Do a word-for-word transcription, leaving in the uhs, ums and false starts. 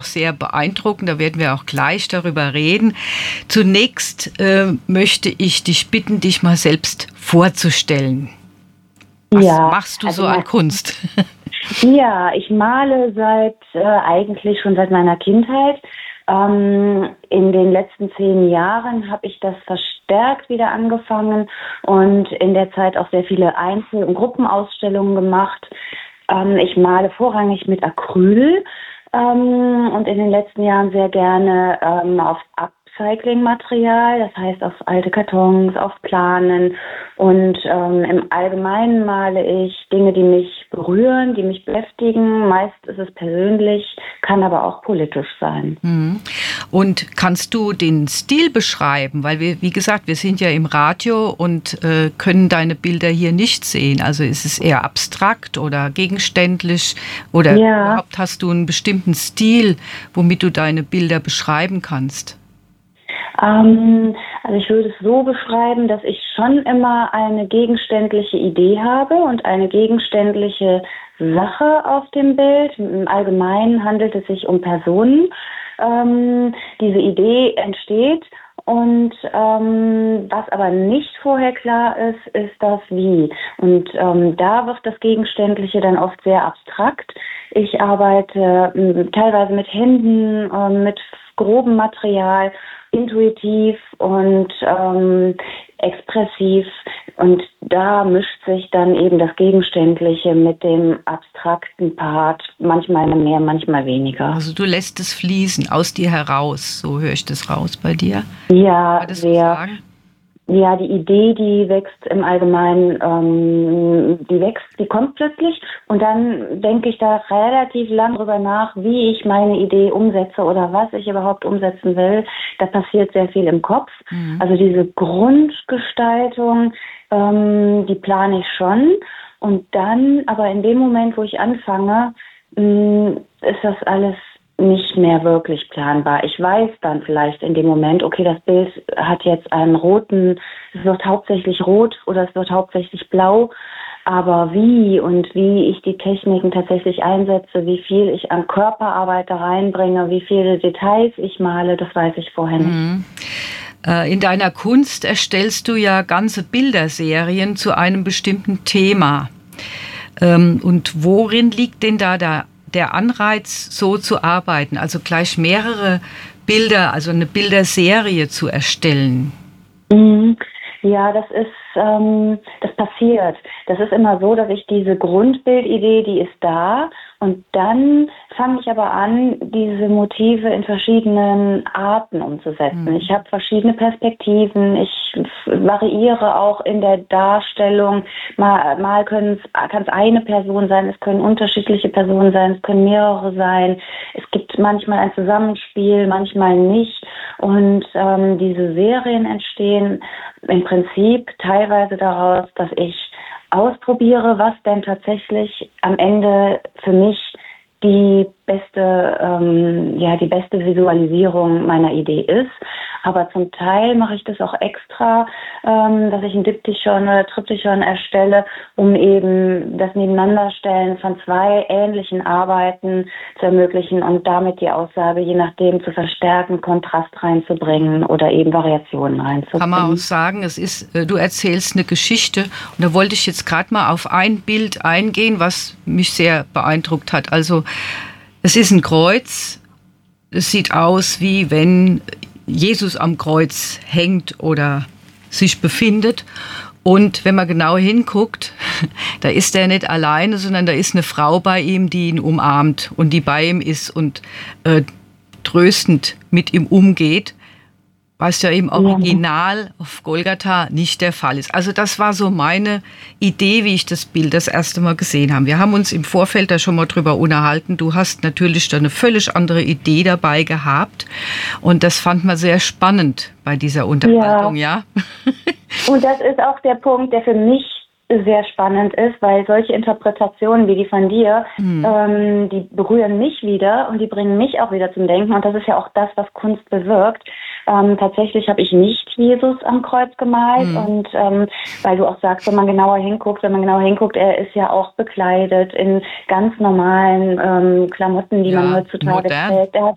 sehr beeindruckend. Da werden wir auch gleich darüber reden. Zunächst äh, möchte ich dich bitten, dich mal selbst vorzustellen. Was ja, machst du also so an Kunst? Ja, ich male seit äh, eigentlich schon seit meiner Kindheit. Ähm, in den letzten zehn Jahren habe ich das verstärkt wieder angefangen und in der Zeit auch sehr viele Einzel- und Gruppenausstellungen gemacht. Ähm, ich male vorrangig mit Acryl ähm, und in den letzten Jahren sehr gerne ähm, auf Upcycling-Material, das heißt auf alte Kartons, auf Planen und ähm, im Allgemeinen male ich Dinge, die mich berühren, die mich beschäftigen. Meist ist es persönlich, kann aber auch politisch sein. Und kannst du den Stil beschreiben? Weil wir, wie gesagt, wir sind ja im Radio und äh, können deine Bilder hier nicht sehen. Also ist es eher abstrakt oder gegenständlich oder Ja. überhaupt hast du einen bestimmten Stil, womit du deine Bilder beschreiben kannst? Ähm, also ich würde es so beschreiben, dass ich schon immer eine gegenständliche Idee habe und eine gegenständliche Sache auf dem Bild. Im Allgemeinen handelt es sich um Personen. Ähm, diese Idee entsteht und ähm, was aber nicht vorher klar ist, ist das Wie. Und ähm, da wird das Gegenständliche dann oft sehr abstrakt. Ich arbeite ähm, teilweise mit Händen, ähm, mit grobem Material, intuitiv und ähm, expressiv und da mischt sich dann eben das Gegenständliche mit dem abstrakten Part, manchmal mehr, manchmal weniger. Also du lässt es fließen aus dir heraus, so höre ich das raus bei dir. Ja, sehr. Ja, die Idee, die wächst im Allgemeinen, ähm, die wächst, die kommt plötzlich und dann denke ich da relativ lang drüber nach, wie ich meine Idee umsetze oder was ich überhaupt umsetzen will. Da passiert sehr viel im Kopf. Mhm. Also diese Grundgestaltung, ähm, die plane ich schon und dann, aber in dem Moment, wo ich anfange, mh, ist das alles nicht mehr wirklich planbar. Ich weiß dann vielleicht in dem Moment, okay, das Bild hat jetzt einen roten, es wird hauptsächlich rot oder es wird hauptsächlich blau, aber wie und wie ich die Techniken tatsächlich einsetze, wie viel ich an Körperarbeit da reinbringe, wie viele Details ich male, das weiß ich vorher nicht. Mhm. In deiner Kunst erstellst du ja ganze Bilderserien zu einem bestimmten Thema. Und worin liegt denn da der der Anreiz, so zu arbeiten, also gleich mehrere Bilder, also eine Bilderserie zu erstellen? Ja, das ist, ähm, das passiert. Das ist immer so, dass ich diese Grundbildidee, die ist da und dann fange ich aber an, diese Motive in verschiedenen Arten umzusetzen. Mhm. Ich habe verschiedene Perspektiven, ich variiere auch in der Darstellung. Mal, mal kann es eine Person sein, es können unterschiedliche Personen sein, es können mehrere sein. Es gibt manchmal ein Zusammenspiel, manchmal nicht. Und ähm, diese Serien entstehen im Prinzip teilweise daraus, dass ich ausprobiere, was denn tatsächlich am Ende für mich die beste, ähm, ja, die beste Visualisierung meiner Idee ist. Aber zum Teil mache ich das auch extra, ähm, dass ich ein Diptychon oder Triptychon erstelle, um eben das Nebeneinanderstellen von zwei ähnlichen Arbeiten zu ermöglichen und damit die Aussage, je nachdem, zu verstärken, Kontrast reinzubringen oder eben Variationen reinzubringen. Kann man auch sagen, es ist, du erzählst eine Geschichte und da wollte ich jetzt gerade mal auf ein Bild eingehen, was mich sehr beeindruckt hat. Also es ist ein Kreuz, es sieht aus, wie wenn Jesus am Kreuz hängt oder sich befindet. Und wenn man genau hinguckt, da ist er nicht alleine, sondern da ist eine Frau bei ihm, die ihn umarmt und die bei ihm ist und äh, tröstend mit ihm umgeht, was ja im Original auf Golgatha nicht der Fall ist. Also das war so meine Idee, wie ich das Bild das erste Mal gesehen habe. Wir haben uns im Vorfeld da schon mal drüber unterhalten. Du hast natürlich da eine völlig andere Idee dabei gehabt und das fand man sehr spannend bei dieser Unterhaltung, ja. ja? Und das ist auch der Punkt, der für mich sehr spannend ist, weil solche Interpretationen wie die von dir, mhm. ähm, die berühren mich wieder und die bringen mich auch wieder zum Denken und das ist ja auch das, was Kunst bewirkt. Ähm, tatsächlich habe ich nicht Jesus am Kreuz gemalt mhm. und ähm, weil du auch sagst, wenn man genauer hinguckt, wenn man genauer hinguckt, er ist ja auch bekleidet in ganz normalen ähm, Klamotten, die ja, man heutzutage modern. trägt. Er hat